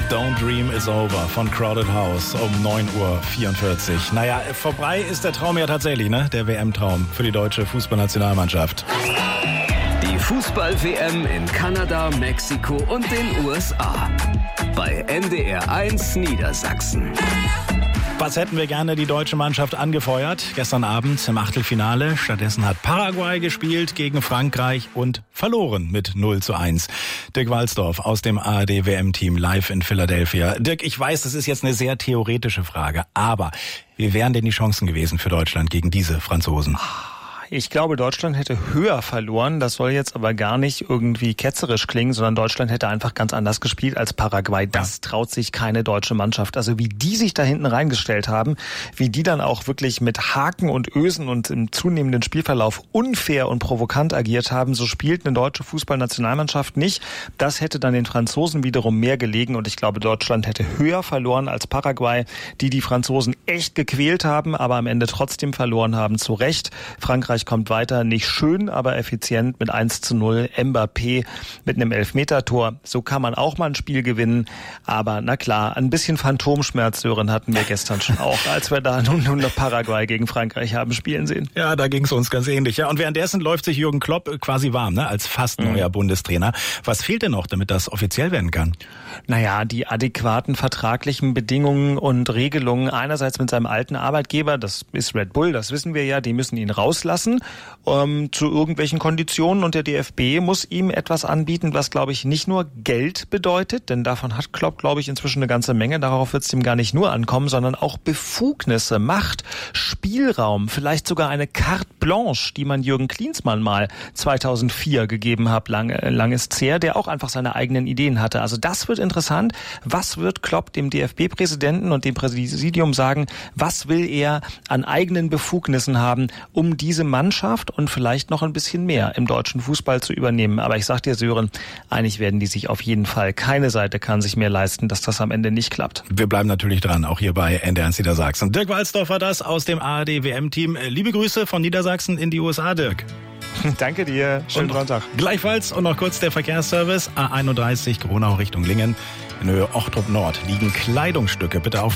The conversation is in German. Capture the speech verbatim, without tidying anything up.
Don't Dream is Over von Crowded House um neun Uhr vierundvierzig. Naja, vorbei ist der Traum ja tatsächlich, ne? Der W M-Traum für die deutsche Fußballnationalmannschaft. Die Fußball-W M in Kanada, Mexiko und den U S A. Bei N D R eins Niedersachsen. Was hätten wir gerne die deutsche Mannschaft angefeuert? Gestern Abend im Achtelfinale. Stattdessen hat Paraguay gespielt gegen Frankreich und verloren mit null zu eins. Dirk Walzdorf aus dem A R D-W M-Team live in Philadelphia. Dirk, ich weiß, das ist jetzt eine sehr theoretische Frage, aber wie wären denn die Chancen gewesen für Deutschland gegen diese Franzosen? Ich glaube, Deutschland hätte höher verloren. Das soll jetzt aber gar nicht irgendwie ketzerisch klingen, sondern Deutschland hätte einfach ganz anders gespielt als Paraguay. Das traut sich keine deutsche Mannschaft. Also wie die sich da hinten reingestellt haben, wie die dann auch wirklich mit Haken und Ösen und im zunehmenden Spielverlauf unfair und provokant agiert haben, so spielt eine deutsche Fußballnationalmannschaft nicht. Das hätte dann den Franzosen wiederum mehr gelegen und ich glaube, Deutschland hätte höher verloren als Paraguay, die die Franzosen echt gequält haben, aber am Ende trotzdem verloren haben, zu Recht. Frankreich kommt weiter, nicht schön, aber effizient mit eins zu null. Mbappé mit einem Elfmetertor. So kann man auch mal ein Spiel gewinnen. Aber na klar, ein bisschen Phantomschmerz, Sören, hatten wir gestern schon auch, als wir da nun, nun noch Paraguay gegen Frankreich haben spielen sehen. Ja, da ging es uns ganz ähnlich. Ja, und währenddessen läuft sich Jürgen Klopp quasi warm, ne, als fast neuer mhm. Bundestrainer. Was fehlt denn noch, damit das offiziell werden kann? Naja, die adäquaten vertraglichen Bedingungen und Regelungen einerseits mit seinem alten Arbeitgeber, das ist Red Bull, das wissen wir ja, die müssen ihn rauslassen. Ähm, zu irgendwelchen Konditionen und der D F B muss ihm etwas anbieten, was, glaube ich, nicht nur Geld bedeutet, denn davon hat Klopp, glaube ich, inzwischen eine ganze Menge, darauf wird es ihm gar nicht nur ankommen, sondern auch Befugnisse, Macht, Spielraum, vielleicht sogar eine Carte Blanche, die man Jürgen Klinsmann mal zweitausendvier gegeben hat, lang, lang ist's her, der auch einfach seine eigenen Ideen hatte. Also das wird interessant. Was wird Klopp dem D F B-Präsidenten und dem Präsidium sagen? Was will er an eigenen Befugnissen haben, um diese Mannschaft und vielleicht noch ein bisschen mehr im deutschen Fußball zu übernehmen. Aber ich sag dir, Sören, einig werden die sich auf jeden Fall. Keine Seite kann sich mehr leisten, dass das am Ende nicht klappt. Wir bleiben natürlich dran, auch hier bei N D R eins Niedersachsen. Dirk Walzdorf war das aus dem A R D-W M-Team. Liebe Grüße von Niedersachsen in die U S A, Dirk. Danke dir. Schönen Sonntag. Gleichfalls und noch kurz der Verkehrsservice. A einunddreißig Gronau Richtung Lingen. In Höhe Ochtrup Nord liegen Kleidungsstücke. Bitte auf